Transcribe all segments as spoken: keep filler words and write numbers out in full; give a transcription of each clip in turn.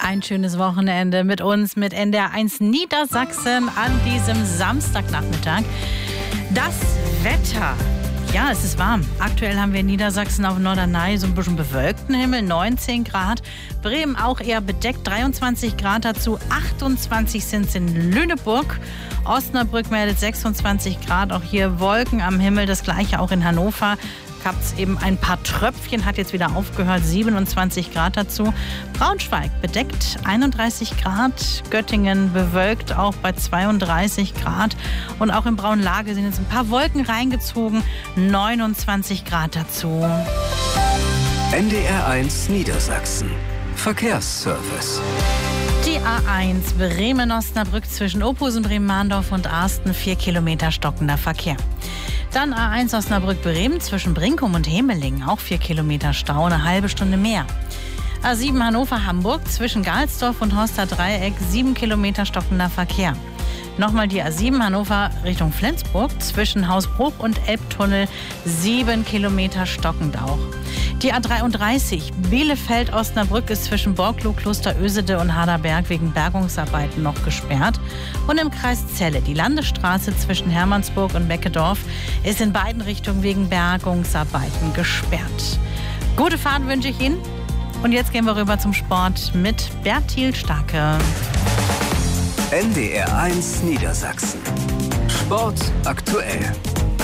Ein schönes Wochenende mit uns, mit N D R eins Niedersachsen an diesem Samstagnachmittag. Das Wetter. Ja, es ist warm. Aktuell haben wir in Niedersachsen auf Norderney so ein bisschen bewölkten Himmel, neunzehn Grad. Bremen auch eher bedeckt, dreiundzwanzig Grad dazu, achtundzwanzig sind es in Lüneburg. Osnabrück meldet sechsundzwanzig Grad, auch hier Wolken am Himmel, das gleiche auch in Hannover. Gab es eben ein paar Tröpfchen, hat jetzt wieder aufgehört, siebenundzwanzig Grad dazu. Braunschweig bedeckt, einunddreißig Grad. Göttingen bewölkt, auch bei zweiunddreißig Grad. Und auch im Braunlage sind jetzt ein paar Wolken reingezogen, neunundzwanzig Grad dazu. N D R eins Niedersachsen. Verkehrsservice. Die A eins Bremen-Osnabrück zwischen Ophusen, Bremen-Mahndorf und Arsten, vier Kilometer stockender Verkehr. Dann A eins Osnabrück-Bremen zwischen Brinkum und Hemeling, auch vier Kilometer Stau, eine halbe Stunde mehr. A sieben Hannover-Hamburg zwischen Galsdorf und Horster Dreieck, sieben Kilometer stockender Verkehr. Nochmal die A sieben Hannover Richtung Flensburg zwischen Hausbruch und Elbtunnel, sieben Kilometer stockend auch. Die A dreiunddreißig Bielefeld-Osnabrück ist zwischen Borglow, Klosterösede und Harderberg wegen Bergungsarbeiten noch gesperrt. Und im Kreis Celle die Landesstraße zwischen Hermannsburg und Beckedorf ist in beiden Richtungen wegen Bergungsarbeiten gesperrt. Gute Fahrt wünsche ich Ihnen. Und jetzt gehen wir rüber zum Sport mit Bertil Starke. N D R eins Niedersachsen. Sport aktuell.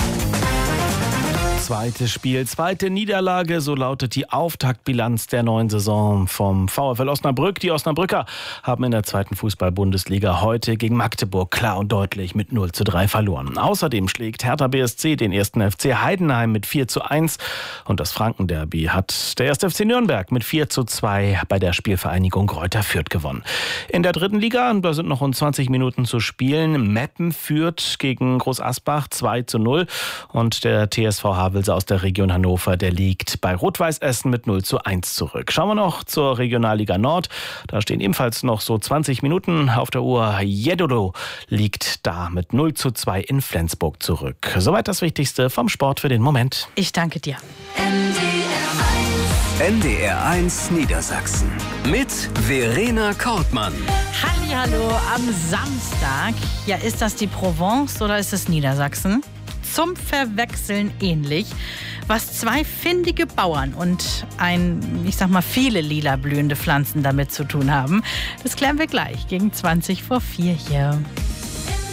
Zweites Spiel, zweite Niederlage, so lautet die Auftaktbilanz der neuen Saison vom VfL Osnabrück. Die Osnabrücker haben in der zweiten Fußball-Bundesliga heute gegen Magdeburg klar und deutlich mit null zu drei verloren. Außerdem schlägt Hertha B S C den ersten F C Heidenheim mit vier zu eins und das Frankenderby hat der erste F C Nürnberg mit vier zu zwei bei der Spielvereinigung Greuther Fürth gewonnen. In der dritten Liga, da sind noch rund zwanzig Minuten zu spielen, Meppen führt gegen Groß Asbach zwei zu null und der T S V Havelse aus der Region Hannover, der liegt bei Rot-Weiß Essen mit null zu eins zurück. Schauen wir noch zur Regionalliga Nord. Da stehen ebenfalls noch so zwanzig Minuten auf der Uhr. Jedodo liegt da mit null zu zwei in Flensburg zurück. Soweit das Wichtigste vom Sport für den Moment. Ich danke dir. N D R eins Niedersachsen mit Verena Kortmann. Hallihallo am Samstag. Ja, ist das die Provence oder ist es Niedersachsen? Zum Verwechseln ähnlich, was zwei findige Bauern und ein, ich sag mal, viele lila blühende Pflanzen damit zu tun haben. Das klären wir gleich gegen zwanzig vor vier hier.